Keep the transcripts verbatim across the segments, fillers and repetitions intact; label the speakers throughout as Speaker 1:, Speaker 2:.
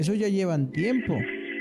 Speaker 1: Eso ya llevan tiempo.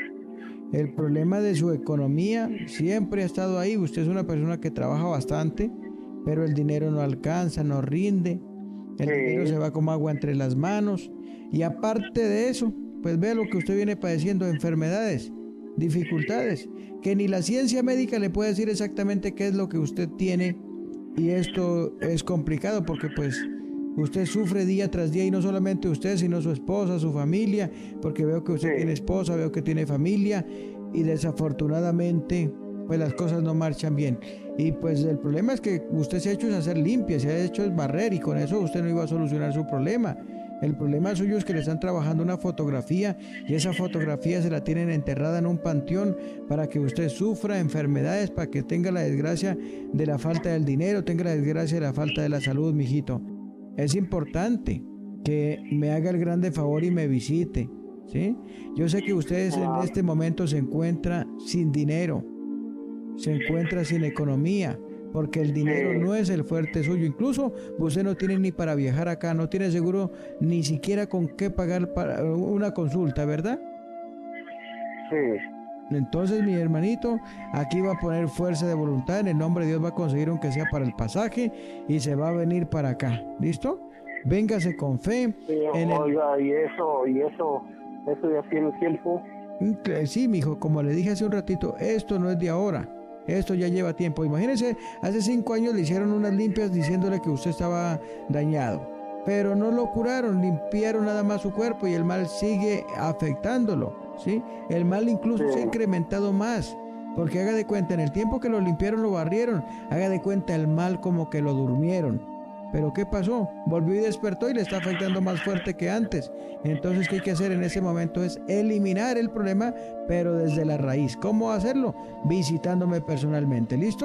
Speaker 1: El problema de su economía siempre ha estado ahí. Usted es una persona que trabaja bastante, pero el dinero no alcanza, no rinde. El
Speaker 2: Sí,
Speaker 1: dinero se va como agua entre las manos. Y aparte de eso, pues vea lo que usted viene padeciendo, enfermedades, dificultades, que ni la ciencia médica le puede decir exactamente qué es lo que usted tiene. Y esto es complicado porque pues usted sufre día tras día, y no solamente usted, sino su esposa, su familia, porque veo que usted tiene
Speaker 2: sí,
Speaker 1: esposa, veo que tiene familia, y desafortunadamente pues las cosas no marchan bien. Y pues el problema es que usted se ha hecho es hacer limpia, se ha hecho es barrer, y con eso usted no iba a solucionar su problema. El problema suyo es que le están trabajando una fotografía, y esa fotografía se la tienen enterrada en un panteón para que usted sufra enfermedades, para que tenga la desgracia de la falta del dinero, tenga la desgracia de la falta de la salud, mijito. Es importante que me haga el grande favor y me visite, ¿sí? Yo sé que usted en
Speaker 2: ah,
Speaker 1: este momento se encuentra sin dinero, se encuentra sin economía, porque el dinero
Speaker 2: sí,
Speaker 1: no es el fuerte suyo. Incluso usted no tiene ni para viajar acá, no tiene seguro ni siquiera con qué pagar para una consulta, ¿verdad?
Speaker 2: sí.
Speaker 1: Entonces, mi hermanito, aquí va a poner fuerza de voluntad. En el nombre de Dios va a conseguir aunque sea para el pasaje, y se va a venir para acá. ¿Listo? Véngase con fe.
Speaker 2: Sí,
Speaker 1: En el...
Speaker 2: oiga, y eso, y eso, eso ya tiene tiempo.
Speaker 1: Sí, mijo, como le dije hace un ratito, esto no es de ahora. Esto ya lleva tiempo. Imagínese, hace cinco años le hicieron unas limpias diciéndole que usted estaba dañado. Pero no lo curaron, limpiaron nada más su cuerpo, y el mal sigue afectándolo, ¿sí? El mal incluso se ha
Speaker 2: Sí,
Speaker 1: incrementado más. Porque haga de cuenta, en el tiempo que lo limpiaron, lo barrieron. Haga de cuenta el mal como que lo durmieron. Pero ¿qué pasó? Volvió y despertó, y le está afectando más fuerte que antes. Entonces, ¿qué hay que hacer en ese momento? Es eliminar el problema, pero desde la raíz. ¿Cómo hacerlo? Visitándome personalmente. ¿Listo?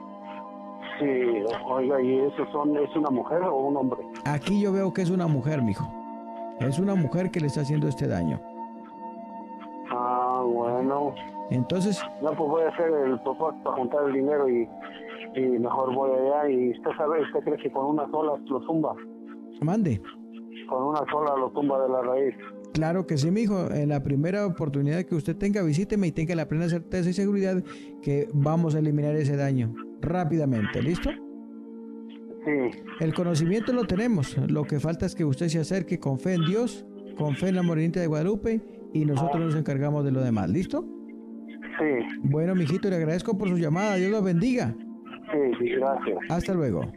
Speaker 2: sí, oiga, y eso son, ¿es una mujer o un hombre?
Speaker 1: Aquí yo veo que es una mujer, mijo. Es una mujer que le está haciendo este daño.
Speaker 2: Ah, bueno.
Speaker 1: Entonces,
Speaker 2: No, pues voy a hacer el propósito para juntar el dinero y, y mejor voy allá. Y usted sabe, usted cree que con una sola lo tumba,
Speaker 1: mande.
Speaker 2: con una sola lo tumba de la raíz.
Speaker 1: Claro que sí, mijo. En la primera oportunidad que usted tenga, visíteme y tenga la plena certeza y seguridad que vamos a eliminar ese daño rápidamente. ¿Listo?
Speaker 2: Sí,
Speaker 1: El conocimiento lo tenemos. Lo que falta es que usted se acerque con fe en Dios, con fe en la Morenita de Guadalupe, y nosotros nos encargamos de lo demás. ¿Listo?
Speaker 2: sí,
Speaker 1: Bueno, mijito, le agradezco por su llamada. Dios lo bendiga.
Speaker 2: sí, sí, gracias.
Speaker 1: Hasta luego.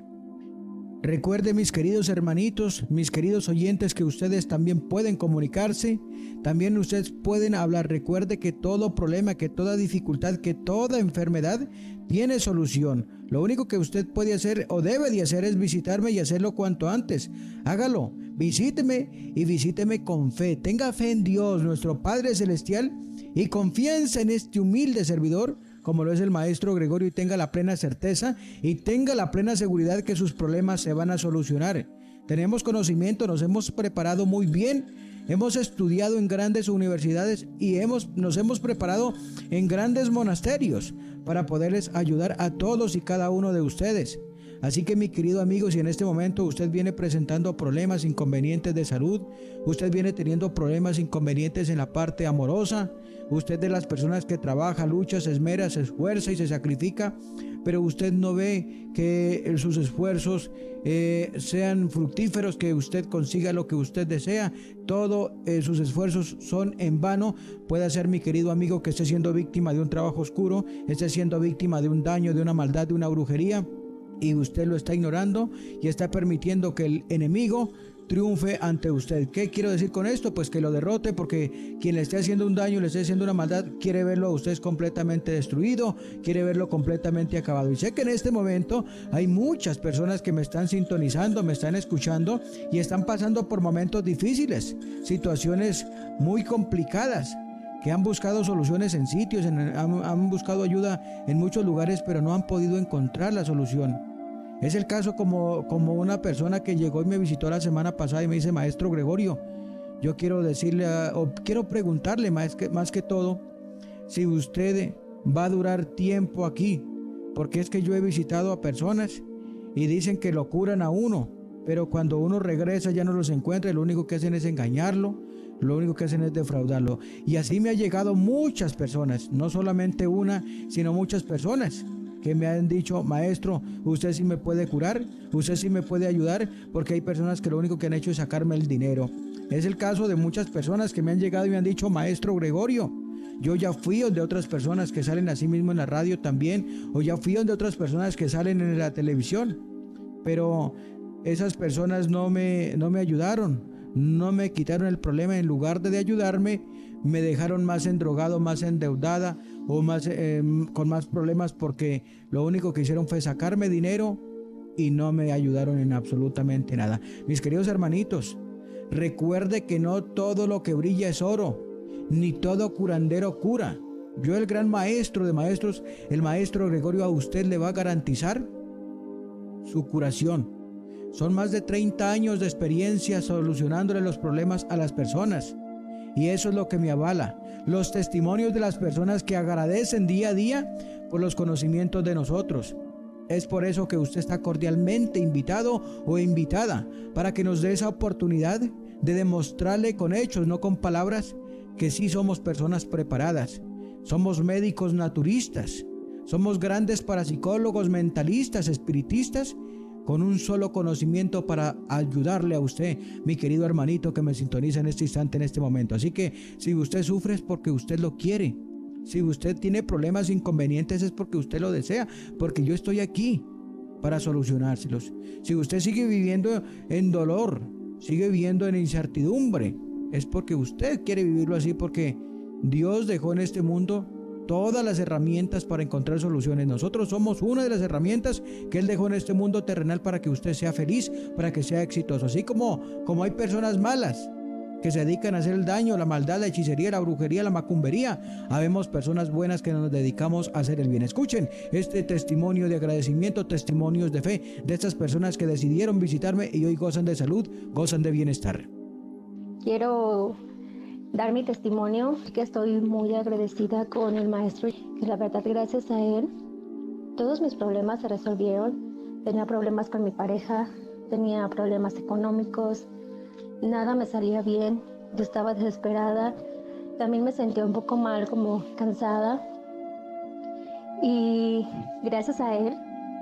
Speaker 1: Recuerde, mis queridos hermanitos, mis queridos oyentes, que ustedes también pueden comunicarse, también ustedes pueden hablar. Recuerde que todo problema, que toda dificultad, que toda enfermedad tiene solución. Lo único que usted puede hacer o debe de hacer es visitarme, y hacerlo cuanto antes. Hágalo, visíteme, y visíteme con fe. Tenga fe en Dios, nuestro Padre Celestial, y confianza en este humilde servidor, como lo es el maestro Gregorio, y tenga la plena certeza y tenga la plena seguridad que sus problemas se van a solucionar. Tenemos conocimiento, nos hemos preparado muy bien, hemos estudiado en grandes universidades, y hemos, nos hemos preparado en grandes monasterios para poderles ayudar a todos y cada uno de ustedes. Así que, mi querido amigo, si en este momento usted viene presentando problemas, inconvenientes de salud, usted viene teniendo problemas, inconvenientes en la parte amorosa, usted de las personas que trabaja, lucha, se esmera, se esfuerza y se sacrifica, pero usted no ve que sus esfuerzos eh, sean fructíferos, que usted consiga lo que usted desea, todos eh, sus esfuerzos son en vano. Puede ser, mi querido amigo, que esté siendo víctima de un trabajo oscuro, esté siendo víctima de un daño, de una maldad, de una brujería, y usted lo está ignorando y está permitiendo que el enemigo triunfe ante usted. ¿Qué quiero decir con esto? Pues que lo derrote, porque quien le esté haciendo un daño, le esté haciendo una maldad, quiere verlo a usted completamente destruido, quiere verlo completamente acabado. Y sé que en este momento hay muchas personas que me están sintonizando, me están escuchando, y están pasando por momentos difíciles, situaciones muy complicadas, que han buscado soluciones en sitios, en, han, han buscado ayuda en muchos lugares, pero no han podido encontrar la solución. Es el caso como, como una persona que llegó y me visitó la semana pasada y me dice: maestro Gregorio, yo quiero decirle, a, o quiero preguntarle más que, más que todo, si usted va a durar tiempo aquí, porque es que yo he visitado a personas y dicen que lo curan a uno, pero cuando uno regresa ya no los encuentra, y lo único que hacen es engañarlo, lo único que hacen es defraudarlo. Y así me ha llegado muchas personas, no solamente una, sino muchas personas que me han dicho: maestro, usted sí me puede curar, usted sí me puede ayudar, porque hay personas que lo único que han hecho es sacarme el dinero. Es el caso de muchas personas que me han llegado y me han dicho: maestro Gregorio, yo ya fui donde otras personas que salen así mismo en la radio también, o ya fui donde otras personas que salen en la televisión, pero esas personas no me, no me ayudaron, no me quitaron el problema. En lugar de, de ayudarme, me dejaron más endrogado, más endeudada o más, eh, con más problemas, porque lo único que hicieron fue sacarme dinero y no me ayudaron en absolutamente nada. Mis queridos hermanitos, recuerde que no todo lo que brilla es oro, ni todo curandero cura. Yo, el gran maestro de maestros, el maestro Gregorio, a usted le va a garantizar su curación. Son más de treinta años de experiencia solucionándole los problemas a las personas. Y eso es lo que me avala. Los testimonios de las personas que agradecen día a día por los conocimientos de nosotros. Es por eso que usted está cordialmente invitado o invitada, para que nos dé esa oportunidad de demostrarle con hechos, no con palabras, que sí somos personas preparadas. Somos médicos naturistas. Somos grandes parapsicólogos, mentalistas, espiritistas, con un solo conocimiento para ayudarle a usted, mi querido hermanito que me sintoniza en este instante, en este momento. Así que si usted sufre es porque usted lo quiere. Si usted tiene problemas, inconvenientes, es porque usted lo desea, porque yo estoy aquí para solucionárselos. Si usted sigue viviendo en dolor, sigue viviendo en incertidumbre, es porque usted quiere vivirlo así, porque Dios dejó en este mundo todas las herramientas para encontrar soluciones. Nosotros somos una de las herramientas que Él dejó en este mundo terrenal para que usted sea feliz, para que sea exitoso. Así como, como hay personas malas que se dedican a hacer el daño, la maldad, la hechicería, la brujería, la macumbería, habemos personas buenas que nos dedicamos a hacer el bien. Escuchen este testimonio de agradecimiento, testimonios de fe de estas personas que decidieron visitarme y hoy gozan de salud, gozan de bienestar.
Speaker 3: Quiero dar mi testimonio, que estoy muy agradecida con el maestro, que la verdad, gracias a él, todos mis problemas se resolvieron. Tenía problemas con mi pareja, tenía problemas económicos, nada me salía bien, yo estaba desesperada, también me sentía un poco mal, como cansada, y gracias a él,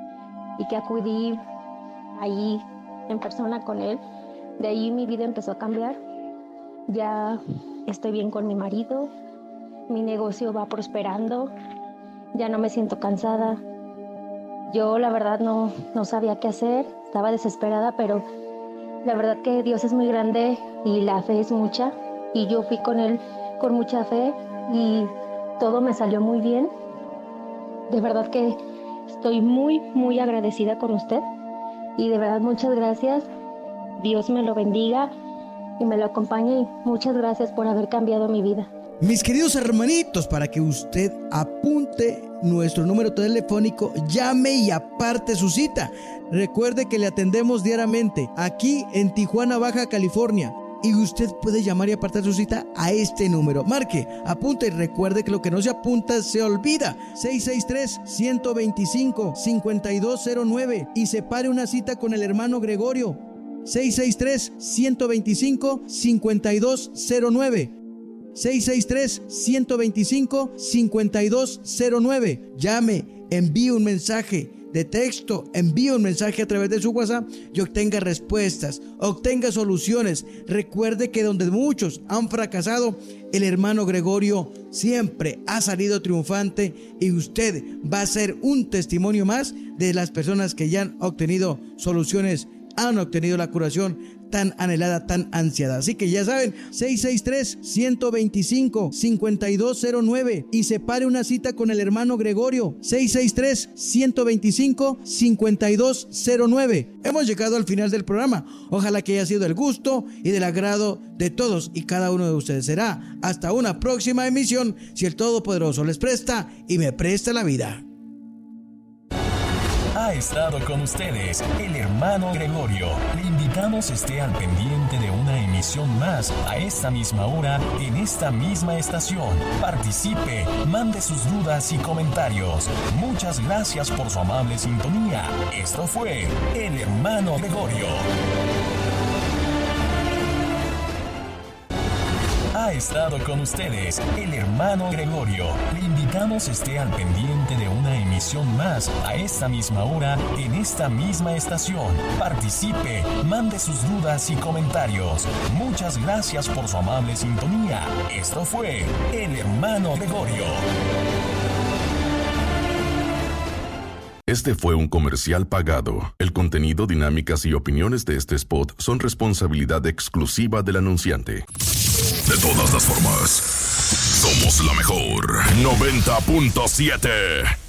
Speaker 3: y que acudí ahí en persona con él, de ahí mi vida empezó a cambiar. Ya estoy bien con mi marido, mi negocio va prosperando, ya no me siento cansada. Yo la verdad no, no sabía qué hacer, estaba desesperada, pero la verdad que Dios es muy grande y la fe es mucha. Y yo fui con Él con mucha fe y todo me salió muy bien. De verdad que estoy muy, muy agradecida con usted. Y de verdad muchas gracias. Dios me lo bendiga y me lo acompañe, y muchas gracias por haber cambiado mi vida.
Speaker 1: Mis queridos hermanitos, para que usted apunte nuestro número telefónico, llame y aparte su cita. Recuerde que le atendemos diariamente aquí en Tijuana, Baja California. Y usted puede llamar y apartar su cita a este número. Marque, apunte y recuerde que lo que no se apunta se olvida. seis seis tres, uno dos cinco, cinco dos cero nueve y separe una cita con el hermano Gregorio. seis seis tres, uno dos cinco, cinco dos cero nueve. seis seis tres, uno dos cinco, cinco dos cero nueve. Llame, envíe un mensaje de texto, envíe un mensaje a través de su WhatsApp y obtenga respuestas, obtenga soluciones. Recuerde que donde muchos han fracasado, el hermano Gregorio siempre ha salido triunfante, y usted va a ser un testimonio más de las personas que ya han obtenido soluciones, han obtenido la curación tan anhelada, tan ansiada. Así que ya saben, seis seis tres, uno dos cinco, cinco dos cero nueve y separe una cita con el hermano Gregorio. seis seis tres, uno dos cinco, cinco dos cero nueve. Hemos llegado al final del programa. Ojalá que haya sido del gusto y del agrado de todos y cada uno de ustedes. Será hasta una próxima emisión, si el Todopoderoso les presta y me presta la vida.
Speaker 4: Ha estado con ustedes el hermano Gregorio. Le invitamos esté al pendiente de una emisión más a esta misma hora en esta misma estación. Participe, mande sus dudas y comentarios. Muchas gracias por su amable sintonía. Esto fue el hermano Gregorio. Ha estado con ustedes el hermano Gregorio. Le invitamos esté al pendiente de una emisión más a esta misma hora en esta misma estación. Participe, mande sus dudas y comentarios. Muchas gracias por su amable sintonía. Esto fue el hermano Gregorio.
Speaker 5: Este fue un comercial pagado. El contenido, dinámicas y opiniones de este spot son responsabilidad exclusiva del anunciante. De todas las formas, somos la mejor. noventa punto siete